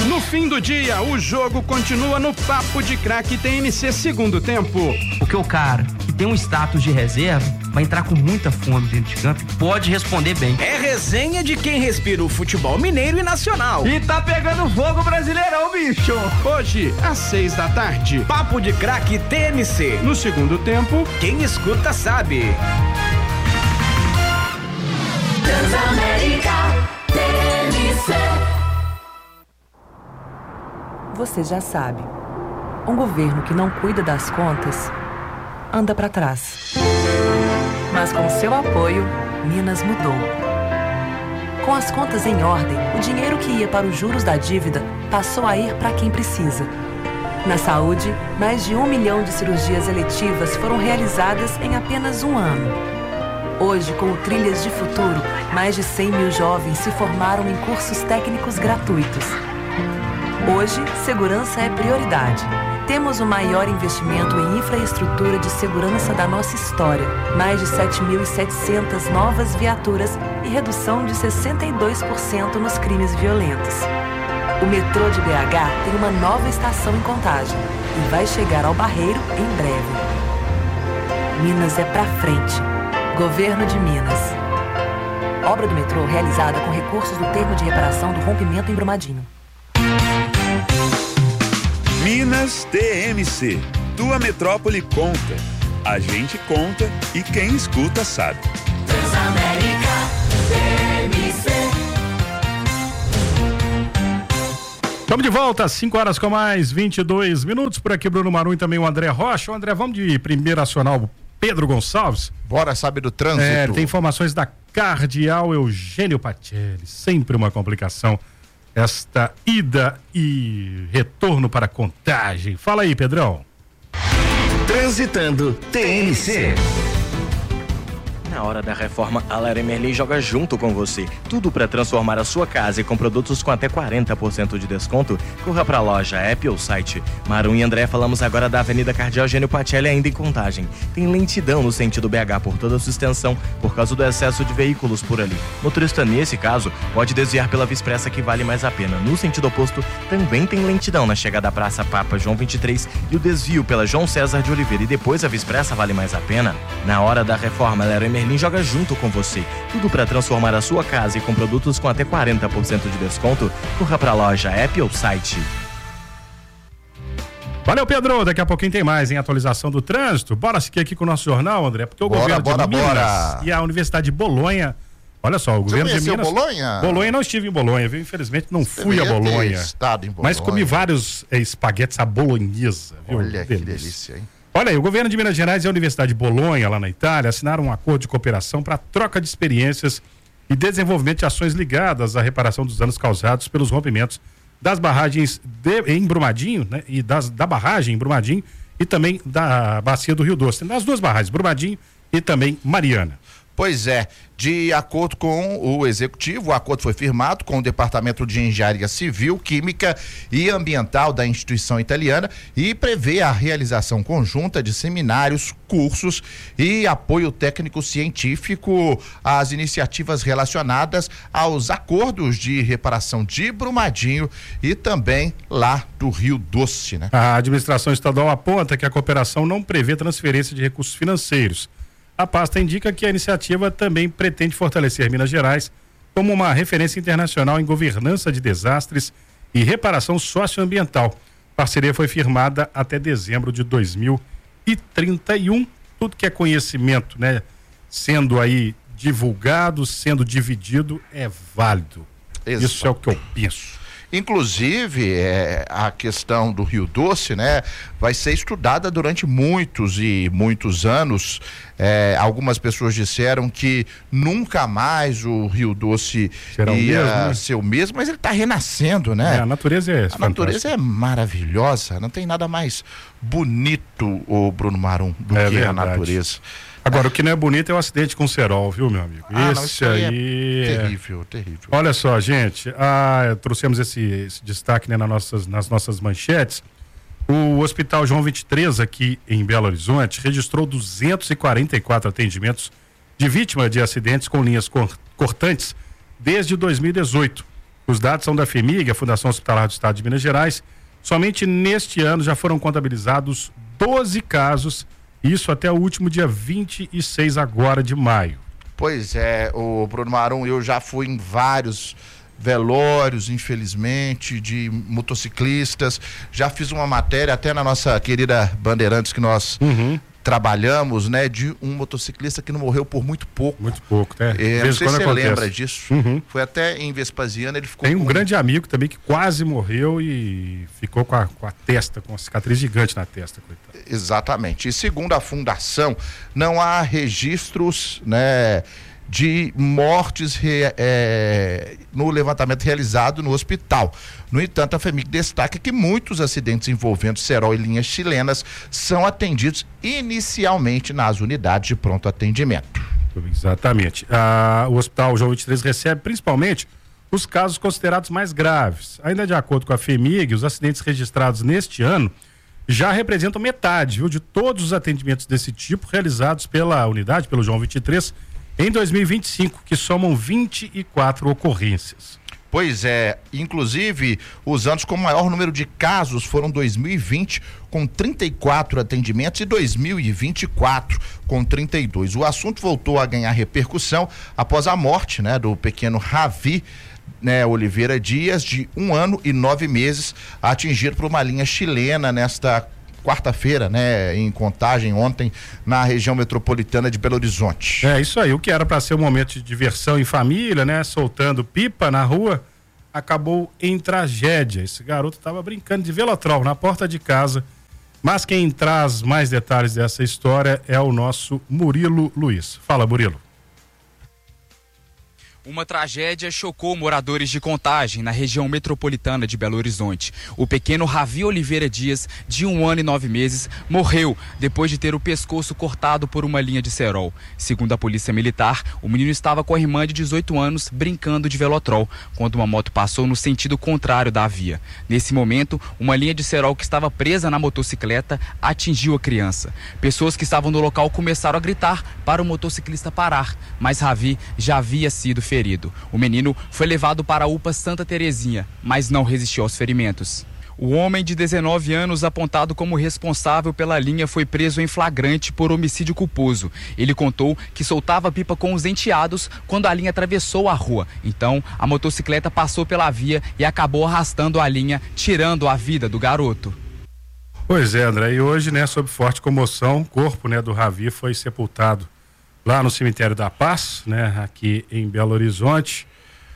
No fim do dia, o jogo continua no Papo de Craque TNC segundo tempo. Porque o cara que tem um status de reserva vai entrar com muita fome dentro de campo e pode responder bem. É resenha de quem respira o futebol mineiro e nacional. E tá pegando fogo Brasileirão, bicho! Hoje, às 6 da tarde. Papo de Craque TNC. No segundo tempo, quem escuta sabe. Transamérica TNC. Você já sabe, um governo que não cuida das contas anda para trás. Mas com seu apoio, Minas mudou. Com as contas em ordem, o dinheiro que ia para os juros da dívida passou a ir para quem precisa. Na saúde, mais de 1 milhão de cirurgias eletivas foram realizadas em apenas um ano. Hoje, com o Trilhas de Futuro, mais de 100 mil jovens se formaram em cursos técnicos gratuitos. Hoje, segurança é prioridade. Temos o maior investimento em infraestrutura de segurança da nossa história. Mais de 7.700 novas viaturas e redução de 62% nos crimes violentos. O metrô de BH tem uma nova estação em Contagem e vai chegar ao Barreiro em breve. Minas é pra frente. Governo de Minas. Obra do metrô realizada com recursos do termo de reparação do rompimento em Brumadinho. Minas TMC. Tua metrópole conta. A gente conta e quem escuta sabe. Transamérica TMC. Estamos de volta, 5 horas com mais 22 minutos. Por aqui, Bruno Marum e também o André Rocha. O André, vamos de primeira nacional, Pedro Gonçalves. Bora, sabe do trânsito. Tem informações da Cardeal Eugênio Patelli. Sempre uma complicação esta ida e retorno para Contagem. Fala aí, Pedrão. Transitando TNC. Na hora da reforma, a Leroy Merlin joga junto com você. Tudo para transformar a sua casa e com produtos com até 40% de desconto. Corra para a loja, app ou site. Marum e André, falamos agora da Avenida Cardeal Eugênio Patelli, ainda em Contagem. Tem lentidão no sentido BH por toda a sua extensão, por causa do excesso de veículos por ali. Motorista, nesse caso, pode desviar pela Via Expressa, que vale mais a pena. No sentido oposto, também tem lentidão na chegada à Praça Papa João 23 e o desvio pela João César de Oliveira, e depois a Via Expressa vale mais a pena. Na hora da reforma, a Leroy Merlin joga junto com você. Tudo para transformar a sua casa e com produtos com até 40% de desconto. Corra para a loja, app ou site. Valeu, Pedro. Daqui a pouquinho tem mais em atualização do trânsito. Bora seguir aqui com o nosso jornal, André, porque o governo de Minas e a Universidade de Bolonha. Olha só, o governo de Minas. Bolonha? Bolonha, não estive em Bolonha, viu? Infelizmente não fui a Bolonha. Estado em Bolonha. Mas comi vários espaguetes à bolonhesa, viu? Olha que delícia, hein? Olha aí, o governo de Minas Gerais e a Universidade de Bolonha, lá na Itália, assinaram um acordo de cooperação para troca de experiências e desenvolvimento de ações ligadas à reparação dos danos causados pelos rompimentos das barragens em Brumadinho, né? E da barragem em Brumadinho e também da bacia do Rio Doce. Das duas barragens, Brumadinho e também Mariana. Pois é, de acordo com o executivo, o acordo foi firmado com o Departamento de Engenharia Civil, Química e Ambiental da instituição italiana e prevê a realização conjunta de seminários, cursos e apoio técnico-científico às iniciativas relacionadas aos acordos de reparação de Brumadinho e também lá do Rio Doce, né? A administração estadual aponta que a cooperação não prevê transferência de recursos financeiros. A pasta indica que a iniciativa também pretende fortalecer Minas Gerais como uma referência internacional em governança de desastres e reparação socioambiental. A parceria foi firmada até dezembro de 2031. Tudo que é conhecimento, né, sendo aí divulgado, sendo dividido, é válido. Exato. Isso é o que eu penso. Inclusive, a questão do Rio Doce, né, vai ser estudada durante muitos e muitos anos. Algumas pessoas disseram que nunca mais o Rio Doce ia ser o mesmo, mas ele está renascendo, né? A natureza é fantástica. A natureza é maravilhosa, não tem nada mais bonito, o Bruno Marum, do que verdade. a natureza. Agora, o que não é bonito é o acidente com o cerol, viu, meu amigo? Isso aí é terrível, terrível. Olha só, gente, trouxemos esse destaque, né, nas nossas manchetes. O Hospital João 23, aqui em Belo Horizonte, registrou 244 atendimentos de vítima de acidentes com linhas cortantes desde 2018. Os dados são da FHEMIG, a Fundação Hospitalar do Estado de Minas Gerais. Somente neste ano já foram contabilizados 12 casos, isso até o último dia 26 agora de maio. Pois é, o Bruno Marum, eu já fui em vários velórios, infelizmente, de motociclistas. Já fiz uma matéria até na nossa querida Bandeirantes que nós trabalhamos, né, de um motociclista que não morreu por muito pouco. Muito pouco, né? Não sei se você lembra disso. Foi até em Vespasiano, ele ficou. Tem um grande amigo também que quase morreu e ficou com a testa, com uma cicatriz gigante na testa, coitado. Exatamente. E segundo a fundação, não há registros, né, de mortes no levantamento realizado no hospital. No entanto, a FHEMIG destaca que muitos acidentes envolvendo cerol e linhas chilenas são atendidos inicialmente nas unidades de pronto atendimento. Exatamente. O Hospital João 23 recebe principalmente os casos considerados mais graves. Ainda de acordo com a FHEMIG, os acidentes registrados neste ano já representam metade, viu, de todos os atendimentos desse tipo realizados pela unidade, pelo João 23, em 2025, que somam 24 ocorrências. Pois é, inclusive os anos com maior número de casos foram 2020 com 34 atendimentos e 2024 com 32. O assunto voltou a ganhar repercussão após a morte, né, do pequeno Ravi, né, Oliveira Dias, de 1 ano e 9 meses, atingido por uma linha chilena nesta quarta-feira, né, em Contagem, ontem, na região metropolitana de Belo Horizonte. É isso aí, o que era para ser um momento de diversão em família, né, soltando pipa na rua, acabou em tragédia. Esse garoto estava brincando de velotrol na porta de casa, mas quem traz mais detalhes dessa história é o nosso Murilo Luiz. Fala, Murilo. Uma tragédia chocou moradores de Contagem, na região metropolitana de Belo Horizonte. O pequeno Ravi Oliveira Dias, de 1 ano e 9 meses, morreu depois de ter o pescoço cortado por uma linha de cerol. Segundo a polícia militar, o menino estava com a irmã de 18 anos brincando de velotrol, quando uma moto passou no sentido contrário da via. Nesse momento, uma linha de cerol que estava presa na motocicleta atingiu a criança. Pessoas que estavam no local começaram a gritar para o motociclista parar, mas Ravi já havia sido ferido. O menino foi levado para a UPA Santa Terezinha, mas não resistiu aos ferimentos. O homem de 19 anos, apontado como responsável pela linha, foi preso em flagrante por homicídio culposo. Ele contou que soltava pipa com os enteados quando a linha atravessou a rua. Então, a motocicleta passou pela via e acabou arrastando a linha, tirando a vida do garoto. Pois é, André, e hoje, né, sob forte comoção, o corpo, né, do Ravi foi sepultado lá no cemitério da Paz, né, aqui em Belo Horizonte.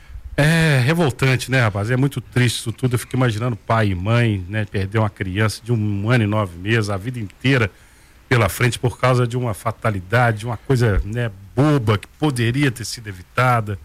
É revoltante, né, rapaz? É muito triste isso tudo. Eu fico imaginando pai e mãe, né, perder uma criança de 1 ano e 9 meses, a vida inteira pela frente por causa de uma fatalidade, de uma coisa, né, boba que poderia ter sido evitada.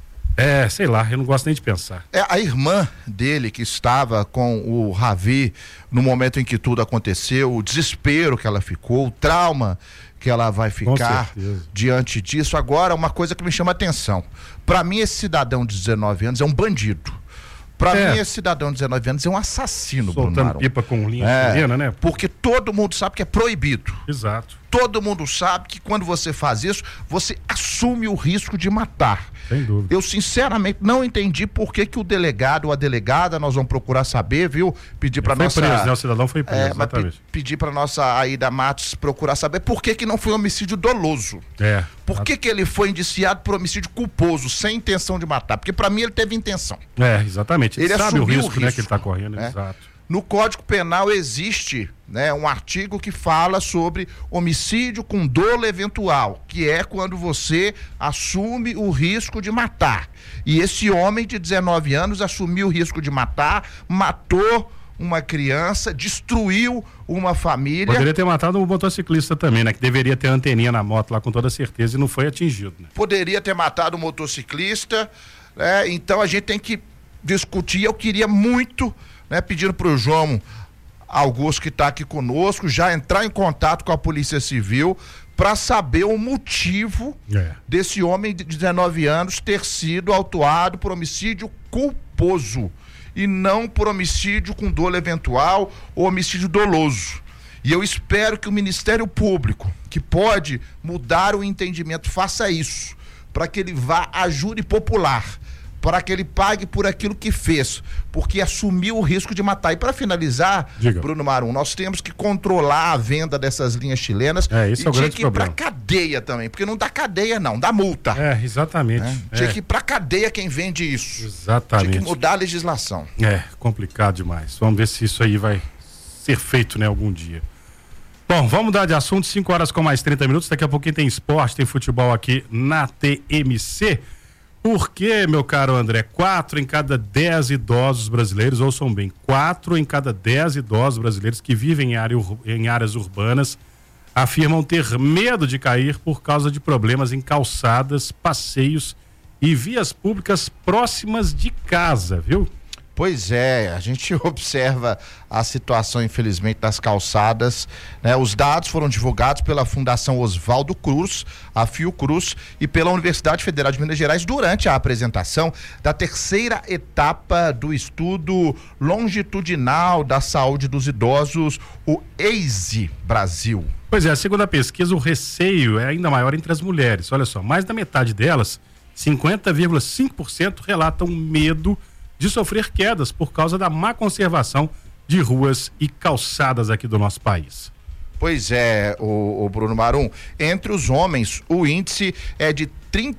Sei lá, eu não gosto nem de pensar. A irmã dele que estava com o Ravi no momento em que tudo aconteceu, o desespero que ela ficou, o trauma que ela vai ficar diante disso. Agora, uma coisa que me chama a atenção. Para mim, esse cidadão de 19 anos é um bandido. Para mim, esse cidadão de 19 anos é um assassino, Bruno Marum. Soltando pipa com linha chilena, né? Porque todo mundo sabe que é proibido. Exato. Todo mundo sabe que quando você faz isso, você assume o risco de matar. Sem dúvida. Eu sinceramente não entendi por que o delegado ou a delegada, nós vamos procurar saber, viu? Pedir para nossa... Foi preso, né? O cidadão foi preso, exatamente. Pedir para nossa Aida Matos procurar saber por que não foi homicídio doloso. Por que ele foi indiciado por homicídio culposo, sem intenção de matar? Porque para mim ele teve intenção. Exatamente. Ele sabe o risco, né, que ele está correndo, exato. No Código Penal existe, né, um artigo que fala sobre homicídio com dolo eventual, que é quando você assume o risco de matar. E esse homem de 19 anos assumiu o risco de matar, matou uma criança, destruiu uma família. Poderia ter matado um motociclista também, né? Que deveria ter anteninha na moto lá com toda certeza e não foi atingido, né? Poderia ter matado um motociclista, né? Então a gente tem que discutir. Eu queria muito, né, pedindo para o João Augusto, que está aqui conosco, já entrar em contato com a Polícia Civil para saber o motivo desse homem de 19 anos ter sido autuado por homicídio culposo e não por homicídio com dolo eventual ou homicídio doloso. E eu espero que o Ministério Público, que pode mudar o entendimento, faça isso, para que ele vá à júri popular, para que ele pague por aquilo que fez, porque assumiu o risco de matar. E para finalizar, Diga. Bruno Marum, nós temos que controlar a venda dessas linhas chilenas esse é o tinha grande que ir pra problema. cadeia também, porque não dá cadeia não, dá multa. Exatamente. Tinha que ir pra cadeia quem vende isso. Exatamente. Tinha que mudar a legislação. Complicado demais. Vamos ver se isso aí vai ser feito, né, algum dia. Bom, vamos mudar de assunto, 5 horas com mais 30 minutos, daqui a pouquinho tem esporte, tem futebol aqui na TMC, porque, meu caro André, 4 em cada 10 idosos brasileiros, ouçam bem, 4 em cada 10 idosos brasileiros que vivem em áreas urbanas afirmam ter medo de cair por causa de problemas em calçadas, passeios e vias públicas próximas de casa, viu? Pois é, a gente observa a situação, infelizmente, das calçadas, né? Os dados foram divulgados pela Fundação Oswaldo Cruz, a Fiocruz, e pela Universidade Federal de Minas Gerais durante a apresentação da terceira etapa do estudo longitudinal da saúde dos idosos, o EISE Brasil. Pois é, segundo a pesquisa, o receio é ainda maior entre as mulheres. Olha só, mais da metade delas, 50,5%, relatam medo de sofrer quedas por causa da má conservação de ruas e calçadas aqui do nosso país. Pois é, o Bruno Marum, entre os homens o índice é de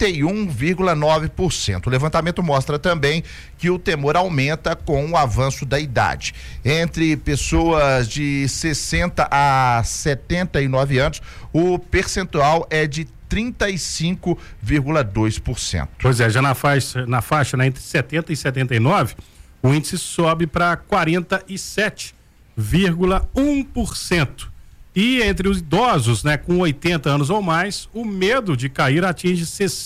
31,9%. O levantamento mostra também que o temor aumenta com o avanço da idade. Entre pessoas de 60 a 79 anos, o percentual é de 35,2%. Pois é, já na faixa, né, entre 70 e 79, o índice sobe para 47,1%. E entre os idosos, né, com 80 anos ou mais, o medo de cair atinge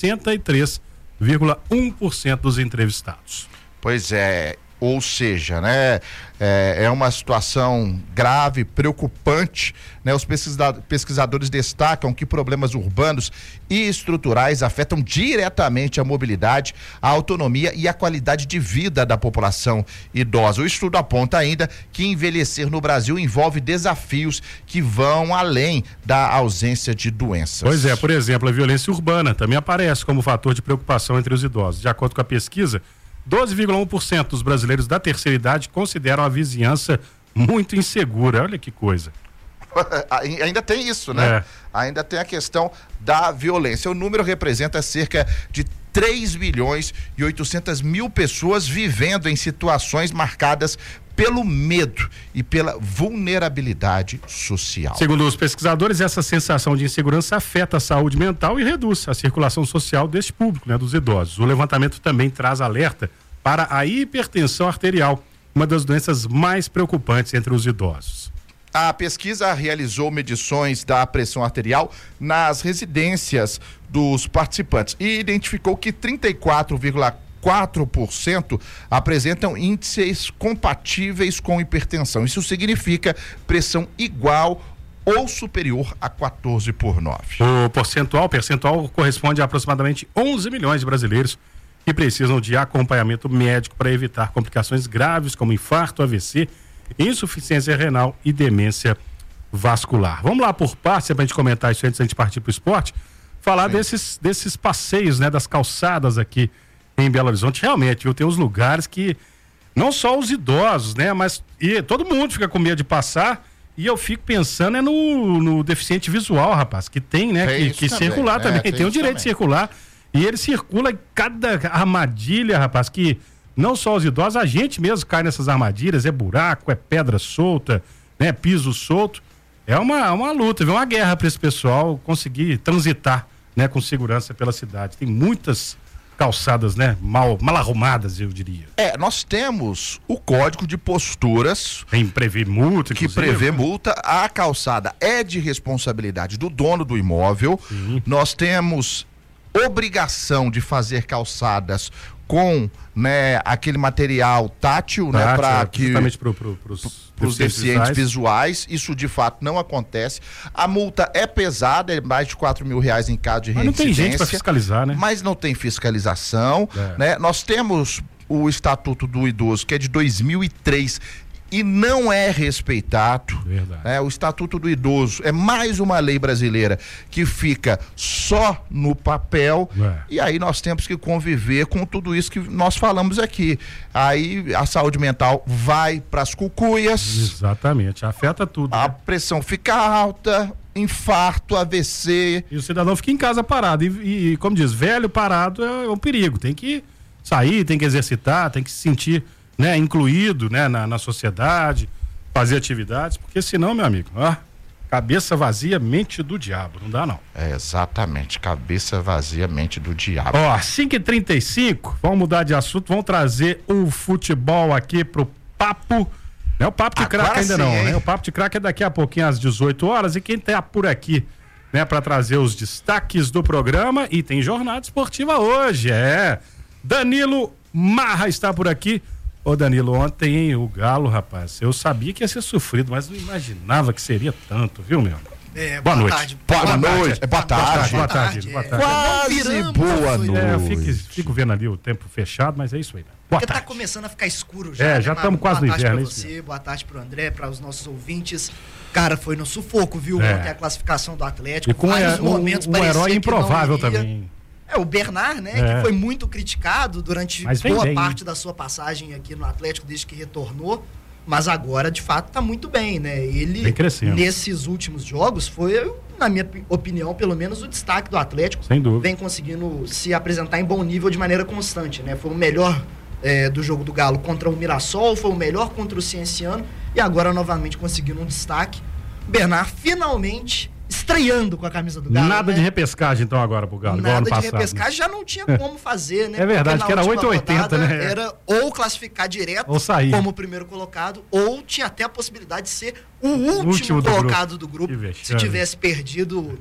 63,1% dos entrevistados. Pois é, ou seja, né, é uma situação grave, preocupante, né? Os pesquisadores destacam que problemas urbanos e estruturais afetam diretamente a mobilidade, a autonomia e a qualidade de vida da população idosa. O estudo aponta ainda que envelhecer no Brasil envolve desafios que vão além da ausência de doenças. Pois é, por exemplo, a violência urbana também aparece como fator de preocupação entre os idosos. De acordo com a pesquisa, 12,1% dos brasileiros da terceira idade consideram a vizinhança muito insegura. Olha que coisa. Ainda tem isso, né? Ainda tem a questão da violência. O número representa cerca de 3 milhões e 800 mil pessoas vivendo em situações marcadas pelo medo e pela vulnerabilidade social. Segundo os pesquisadores, essa sensação de insegurança afeta a saúde mental e reduz a circulação social deste público, né, dos idosos. O levantamento também traz alerta para a hipertensão arterial, uma das doenças mais preocupantes entre os idosos. A pesquisa realizou medições da pressão arterial nas residências dos participantes e identificou que 34,4% apresentam índices compatíveis com hipertensão. Isso significa pressão igual ou superior a 14/9. O percentual corresponde a aproximadamente 11 milhões de brasileiros que precisam de acompanhamento médico para evitar complicações graves como infarto, AVC, insuficiência renal e demência vascular. Vamos lá por partes, para a gente comentar isso antes da gente partir para o esporte, falar desses passeios, né, das calçadas aqui em Belo Horizonte. Realmente, viu, tem uns lugares que não só os idosos, né, mas todo mundo fica com medo de passar, e eu fico pensando no deficiente visual, rapaz, que tem, né, que circular também, tem o direito de circular, e ele circula em cada armadilha, rapaz, que não só os idosos, a gente mesmo cai nessas armadilhas, é buraco, é pedra solta, né, piso solto. É uma luta, uma guerra para esse pessoal conseguir transitar, né, com segurança pela cidade. Tem muitas calçadas, né, mal arrumadas, eu diria. Nós temos o Código de Posturas que prevê multa, que prevê multa. A calçada é de responsabilidade do dono do imóvel. Sim. Nós temos obrigação de fazer calçadas com, né, aquele material tátil, né, para que justamente para os deficientes visuais. Isso de fato não acontece. A multa é pesada, é mais de R$4.000 em caso de reincidência. Mas não tem gente para fiscalizar, né? Mas não tem fiscalização, né? Nós temos o Estatuto do Idoso, que é de 2003, e não é respeitado. O Estatuto do Idoso é mais uma lei brasileira que fica só no papel, e aí nós temos que conviver com tudo isso que nós falamos aqui. Aí a saúde mental vai para as cucuias. Exatamente, afeta tudo. A pressão fica alta, infarto, AVC. E o cidadão fica em casa parado. E como diz, velho parado é um perigo. Tem que sair, tem que exercitar, tem que se sentir, né, incluído, né, na sociedade, fazer atividades, porque senão, meu amigo, cabeça vazia, mente do diabo, não dá não. Exatamente, cabeça vazia, mente do diabo. 5h35, vamos mudar de assunto, vamos trazer o futebol aqui pro papo. Não é o Papo de Craque ainda não, né? O Papo de Craque é daqui a pouquinho às 18 horas, e quem tá por aqui, né, para trazer os destaques do programa, e tem jornada esportiva hoje, Danilo Marra está por aqui. Ô Danilo, ontem, hein, o Galo, rapaz, eu sabia que ia ser sofrido, mas não imaginava que seria tanto, viu, meu? Boa noite. Boa noite. Boa tarde. Quase boa noite. Eu fico vendo ali o tempo fechado, mas é isso aí. Porque tá começando a ficar escuro já. Já estamos quase no inverno. Boa tarde pra você, boa tarde pro André, para os nossos ouvintes. Cara, foi no sufoco, viu? Ontem a classificação do Atlético. E com vários momentos um herói improvável também. O Bernard, né? Que foi muito criticado durante boa parte da sua passagem aqui no Atlético, desde que retornou. Mas agora, de fato, tá muito bem, né? Ele, nesses últimos jogos, foi, na minha opinião, pelo menos o destaque do Atlético. Sem dúvida. Vem conseguindo se apresentar em bom nível de maneira constante, né? Foi o melhor do jogo do Galo contra o Mirassol, foi o melhor contra o Cienciano, e agora novamente conseguindo um destaque. Bernard finalmente estreando com a camisa do Galo. Nada de repescagem, então, agora pro Galo. Nada de repescagem, já não tinha como fazer, né? É verdade, que era 8,80, né? Era ou classificar direto ou sair como primeiro colocado, ou tinha até a possibilidade de ser o último colocado do grupo. Se tivesse perdido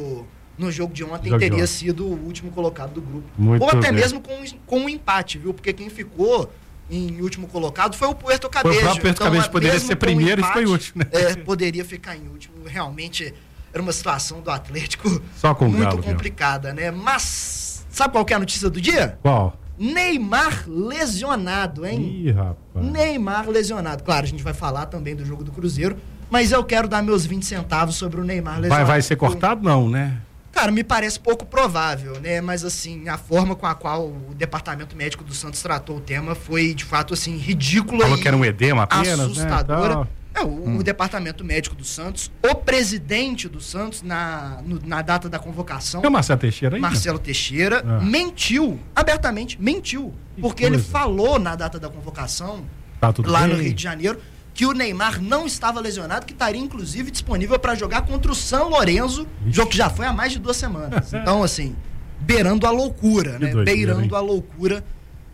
no jogo de ontem, teria sido o último colocado do grupo. Ou até mesmo com um empate, viu? Porque quem ficou em último colocado foi o Puerto Cabello. O próprio Puerto Cabello poderia ser primeiro e foi último, né? Poderia ficar em último. Realmente era uma situação do Atlético só com muito Galo, complicada, né? Mas sabe qual que é a notícia do dia? Qual? Neymar lesionado, hein? Ih, rapaz. Neymar lesionado. Claro, a gente vai falar também do jogo do Cruzeiro, mas eu quero dar meus 20 centavos sobre o Neymar lesionado. Vai ser cortado, não, né? Cara, me parece pouco provável, né? Mas, assim, a forma com a qual o departamento médico do Santos tratou o tema foi, de fato, assim, ridícula. Falou que era um edema apenas, assustadora. Né? O departamento médico do Santos, o presidente do Santos, na data da convocação... É o Marcelo Teixeira aí? Marcelo Teixeira mentiu, abertamente, mentiu. Porque ele falou na data da convocação, lá no Rio de Janeiro, que o Neymar não estava lesionado, que estaria, inclusive, disponível para jogar contra o São Lourenço, jogo que já foi há mais de 2 semanas. Então, assim, beirando a loucura, né? Beirando a loucura.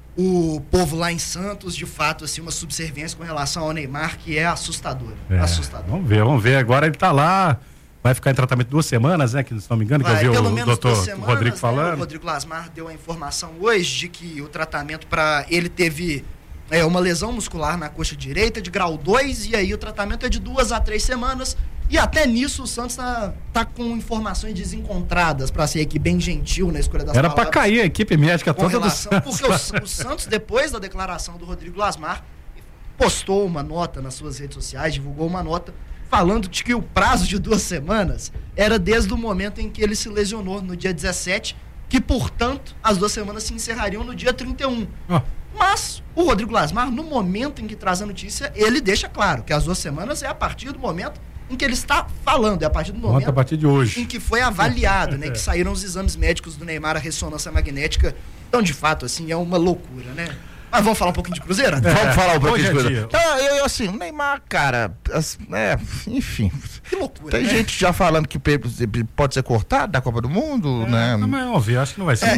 O povo lá em Santos, de fato, assim, uma subserviência com relação ao Neymar que é assustadora. Assustador. Vamos ver. Agora ele tá lá, vai ficar em tratamento 2 semanas, né? Que, se não me engano, que eu vi o doutor Rodrigo falando. O Rodrigo Lasmar deu a informação hoje de que o tratamento para ele teve uma lesão muscular na coxa direita de grau 2, e aí o tratamento é de 2 a 3 semanas. E até nisso o Santos tá com informações desencontradas, para ser aqui bem gentil na escolha das palavras. Era para cair a equipe médica toda do Santos. Porque o Santos, depois da declaração do Rodrigo Lasmar, postou uma nota nas suas redes sociais, divulgou uma nota, falando de que o prazo de 2 semanas era desde o momento em que ele se lesionou, no dia 17, que, portanto, as 2 semanas se encerrariam no dia 31. Mas o Rodrigo Lasmar, no momento em que traz a notícia, ele deixa claro que as 2 semanas é a partir do momento em que ele está falando, é a partir do momento a partir de hoje, em que foi avaliado, né, que saíram os exames médicos do Neymar, a ressonância magnética. Então, de fato, assim, é uma loucura, né? Mas vamos falar um pouquinho de Cruzeiro? Vamos falar um pouquinho de Cruzeiro. Eu assim, o Neymar, cara, enfim. Que loucura, tem gente já falando que pode ser cortado da Copa do Mundo, né? Não, mas vamos ver, acho que não vai ser.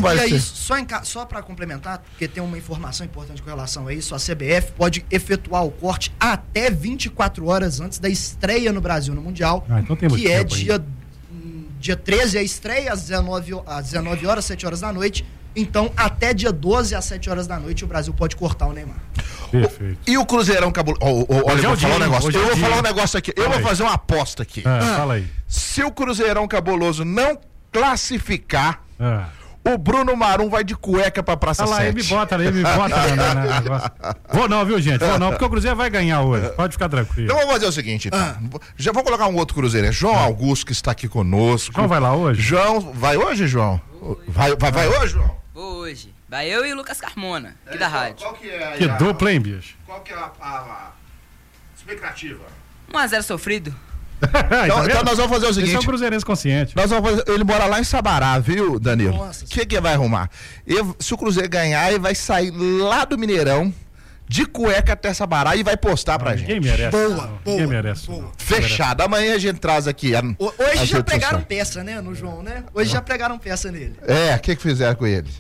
Só para complementar, porque tem uma informação importante com relação a isso, a CBF pode efetuar o corte até 24 horas antes da estreia no Brasil no Mundial, então tem muito que é tempo dia 13 a estreia, às 19 horas, 7 horas da noite. Então, até dia 12 às 7 horas da noite, o Brasil pode cortar o Neymar. Perfeito. E o Cruzeirão cabuloso. Olha, eu vou falar um negócio. Eu vou falar um negócio aqui. Eu vou fazer uma aposta aqui. Fala aí. Se o Cruzeirão cabuloso não classificar, O Bruno Marum vai de cueca pra Praça 7. Ele me bota no negócio. Vou não, viu, gente? Vou não, porque o Cruzeiro vai ganhar hoje. Pode ficar tranquilo. Então vamos fazer o seguinte, então. Já vou colocar um outro Cruzeiro. João Augusto, que está aqui conosco. João vai lá hoje? João, vai hoje, João? Vai hoje, João? Vou hoje. Vai eu e o Lucas Carmona, aqui da rádio. Qual que é Que dupla, hein, bicho? Qual que é a expectativa? 1-0 sofrido. Então nós vamos fazer o seguinte. Esse é um cruzeirense consciente. Nós vamos fazer, ele mora lá em Sabará, viu, Danilo? O que vai arrumar? Se o Cruzeiro ganhar, ele vai sair lá do Mineirão, de cueca até Sabará e vai postar pra gente. Ninguém merece. Boa. Ninguém merece. Fechado. Amanhã a gente traz aqui. Hoje já pregaram peça, né, no João, né? Hoje já pregaram peça nele. O que fizeram com ele?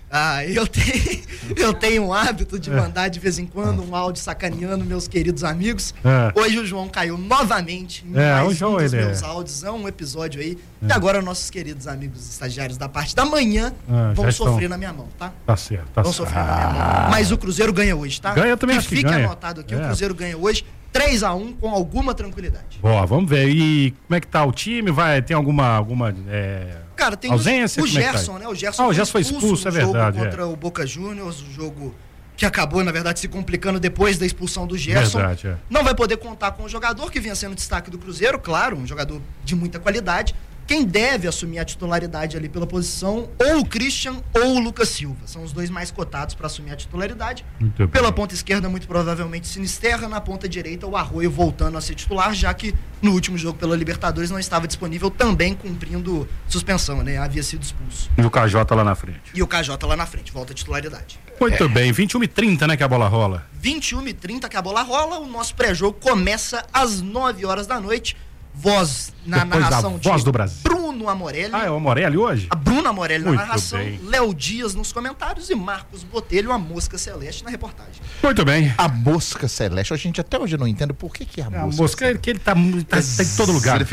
Eu tenho um hábito de mandar de vez em quando um áudio sacaneando meus queridos amigos. Hoje o João caiu novamente em mais um dos meus áudios. É um episódio aí. E agora nossos queridos amigos estagiários da parte da manhã vão sofrer na minha mão, tá? Tá certo. Vão sofrer na minha mão. Mas o Cruzeiro ganha hoje, tá? Ganha também, acho que fique ganha. anotado aqui, o Cruzeiro ganha hoje 3-1 com alguma tranquilidade. Boa, vamos ver. E como é que tá o time? Tem alguma Cara, tem ausência? O Gerson, né? O Gerson foi expulso, é verdade. Contra o Boca Juniors, o jogo que acabou, na verdade, se complicando depois da expulsão do Gerson. Verdade, Não vai poder contar com o jogador que vinha sendo destaque do Cruzeiro, claro, um jogador de muita qualidade. Quem deve assumir a titularidade ali pela posição, ou o Christian ou o Lucas Silva. São os dois mais cotados para assumir a titularidade. Pela ponta esquerda, muito provavelmente Sinisterra. Na ponta direita, o Arroio voltando a ser titular, já que no último jogo pela Libertadores não estava disponível, também cumprindo suspensão, né? Havia sido expulso. E o KJ lá na frente. Volta a titularidade. Muito bem, 21h30, né, que a bola rola. 21h30 que a bola rola, o nosso pré-jogo começa às 9 horas da noite. Voz na Depois narração da Voz do Brasil. Bruno Amorelli. É o Amorelli hoje? A Bruna Amorelli Muito na narração, bem. Léo Dias nos comentários e Marcos Botelho, a Mosca Celeste, na reportagem. Muito bem. A Mosca Celeste, a gente até hoje não entende por que é a mosca. A mosca, que ele tá em todo lugar.